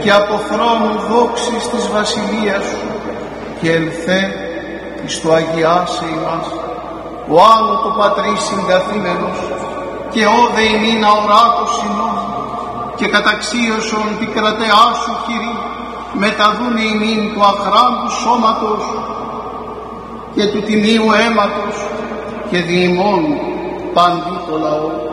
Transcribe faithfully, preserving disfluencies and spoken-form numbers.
και από θρόνου δόξης της βασιλείας σου, και ελθέ εις το αγιάσε ημάς, ο άλλο το πατρίς συγκαθήμενος, και όδε ημίν αοράτος συνόν, και καταξίωσον την κρατεά σου Κυρί, μεταδούνε ημίν του αχράντου σώματος και του τιμίου αίματος, και δι' ημών παντί το λαό.